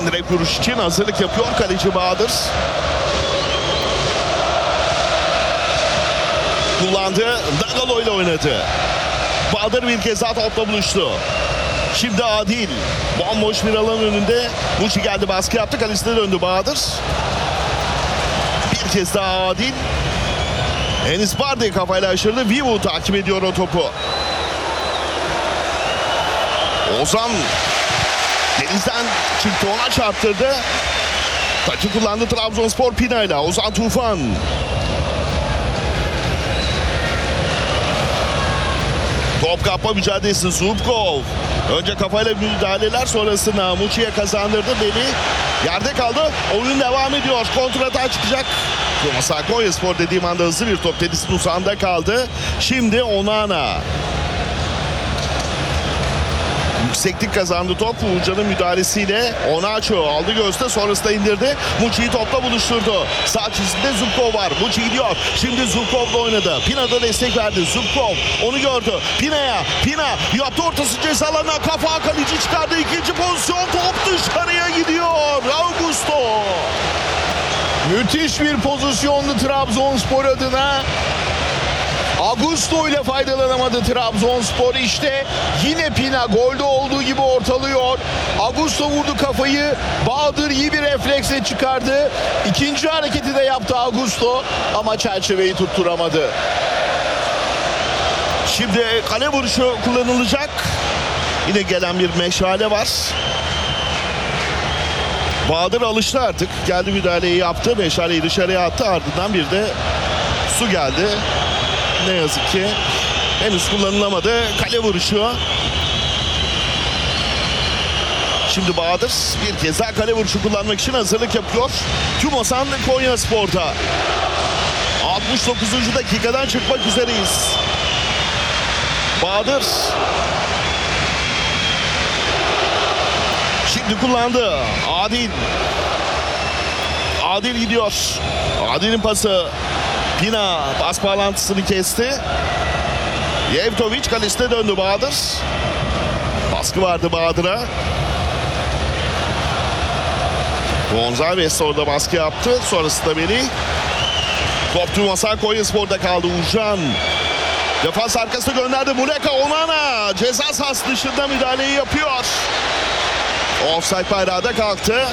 En direkt vuruş için hazırlık yapıyor kaleci Bahadır. Kullandı. Dagalo ile oynadı. Bahadır bir kez daha topla buluştu. Şimdi Adil. Bomboş bir alan önünde. Muçi geldi, baskı yaptı. Kalesine döndü Bahadır. Bir kez daha Adil. Enis Bardi kafayla aşırdı. Vivu takip ediyor o topu. Ozan denizden çıktı, ona çarptırdı. Taçı kullandı Trabzonspor Pina'yla. Ozan Tufan. Top kapma mücadelesi Zubkov. Önce kafayla müdahaleler, sonrasında Muçi'ye kazandırdı. Beni yerde kaldı. Oyun devam ediyor. Kontrata çıkacak. Yomasa Konyaspor dediğim anda hızlı bir top Deniz'in uzağında kaldı. Şimdi Onana. Yükseklik kazandı top. Uğurcan'ın müdahalesiyle Onaço aldı göğüste, sonrasında indirdi. Muçi'yi topla buluşturdu. Sağ çizgide Zubkov var. Muçi gidiyor. Şimdi Zubkov'la oynadı. Pina da destek verdi. Zubkov onu gördü. Pina'ya. Pina yaptı ortası ceza alanına. Kafa kaleci çıkardı. İkinci pozisyon. Top dışarıya gidiyor. Augusto. Müthiş bir pozisyondu Trabzonspor adına. Augusto ile faydalanamadı Trabzonspor. İşte yine Pina golde olduğu gibi ortalıyor. Augusto vurdu kafayı. Bahadır iyi bir refleksle çıkardı. İkinci hareketi de yaptı Augusto ama çerçeveyi tutturamadı. Şimdi kale vuruşu kullanılacak. Yine gelen bir meşale var. Bahadır alıştı artık. Geldi, müdahaleyi yaptı. Meşaleyi dışarıya attı. Ardından bir de su geldi. Ne yazık ki henüz kullanılamadı. Kale vuruşu. Şimdi Bahadır bir kez daha kale vuruşu kullanmak için hazırlık yapıyor. Tümosan Konyaspor'da. 69. dakikadan çıkmak üzereyiz. Bahadır. Şimdi kullandı. Adil. Adil gidiyor. Adil'in pası. Pina pas bağlantısını kesti. Yevtovic kalesine döndü Bahadır. Baskı vardı Bahadır'a. Gonzalez orada baskı yaptı. Sonrasında Melih. Top Tümosan Konyaspor'da kaldı. Uğurcan. Defans arkasına gönderdi. Muleka Onana. Ceza sahası dışında müdahaleyi yapıyor. Offside bayrağı da kalktı.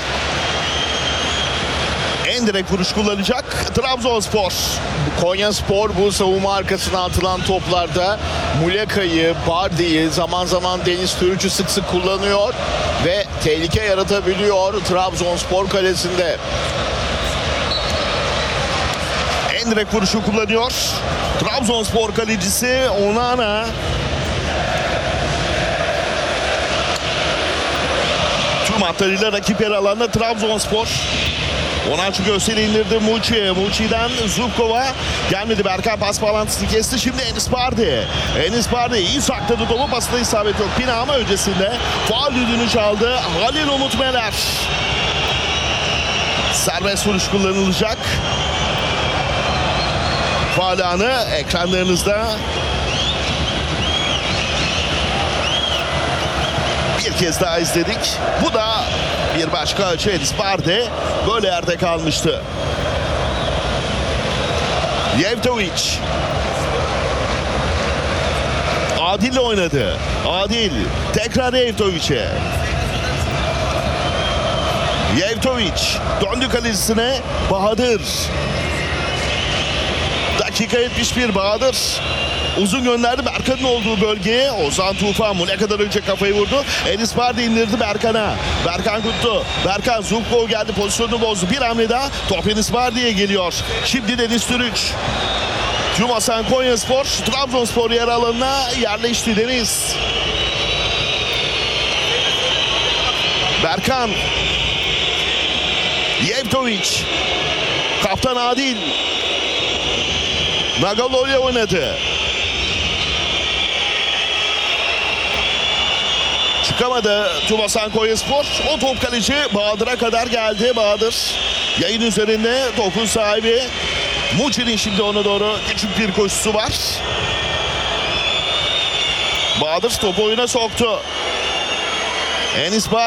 En direkt vuruş kullanacak Trabzonspor. Konyaspor bu savunma arkasına atılan toplarda Muleka'yı, Bardi'yi, zaman zaman Deniz Türüç'ü sık sık kullanıyor ve tehlike yaratabiliyor Trabzonspor kalesinde. En direkt vuruşu kullanıyor Trabzonspor kalecisi Onana. Tüm hatlarıyla rakip yer alanında Trabzonspor. Onaçu göğsüyle indirdi Muçi. Muçi'den Zubkov'a gelmedi. Berkan pas bağlantısını kesti. Şimdi Enis Bardi. Enis Bardi iyi sakladı. Dolu pasında isabet yok. Pina ama öncesinde faul düdüğünü çaldı. Halil Umut Meler. Serbest vuruş kullanılacak. Faul anı ekranlarınızda. Bir kez daha izledik. Bu da bir başka açı. Enis Bardi böyle yerde kalmıştı. Yevtovic. Adil oynadı. Adil tekrar Yevtovic'e. Yevtovic döndü kalecisine. Bahadır. Dakika 71 Bahadır. Uzun gönderdi Berkan'ın olduğu bölgeye. Ozan Tufan Muleka'dan önce kafayı vurdu. Enis Bardi indirdi Berkan'a. Berkan kuttu. Berkan Zubkov geldi, pozisyonunu bozdu. Bir hamle daha top Enis Bardi'ye geliyor. Şimdi Deniz Türüç. Tümosan Konyaspor Trabzonspor yer alanına yerleşti Deniz. Berkan. Yevtovic. Kaptan Adil. Nagalo ile oynadı. Çıkamadı Tümosan Konyaspor. O top kaleci Bahadır'a kadar geldi. Bahadır yayın üzerinde topun sahibi. Muçi'nin şimdi ona doğru küçük bir koşusu var. Bahadır topu oyuna soktu. Enis Bardi.